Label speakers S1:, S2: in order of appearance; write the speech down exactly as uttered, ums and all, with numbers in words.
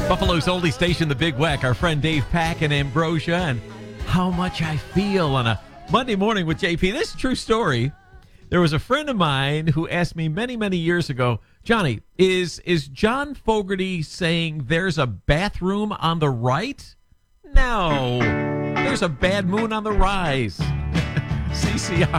S1: Buffalo's oldie station, The Big Weck. Our friend Dave Pack and Ambrosia, and How Much I Feel on a Monday morning with J P. This is a true story. There was a friend of mine who asked me many, many years ago, Johnny, is is John Fogerty saying there's a bathroom on the right? No, there's a bad moon on the rise. C C R.